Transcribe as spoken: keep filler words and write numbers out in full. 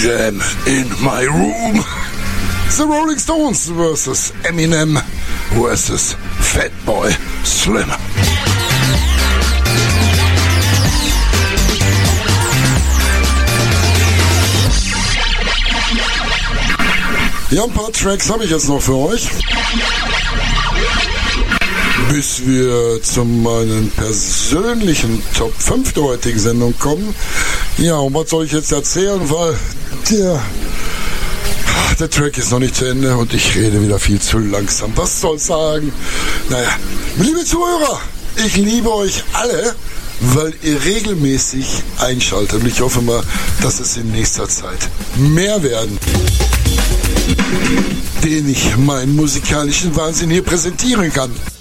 Jam in my room. The Rolling Stones versus Eminem versus Fatboy Slim. Ja, ein paar Tracks habe ich jetzt noch für euch. Bis wir zu meinen persönlichen Top fünf der heutigen Sendung kommen. Ja, und was soll ich jetzt erzählen, weil der, der Track ist noch nicht zu Ende und ich rede wieder viel zu langsam. Was soll ich sagen? Naja, liebe Zuhörer, ich liebe euch alle, weil ihr regelmäßig einschaltet. Und ich hoffe mal, dass es in nächster Zeit mehr werden, den ich meinen musikalischen Wahnsinn hier präsentieren kann.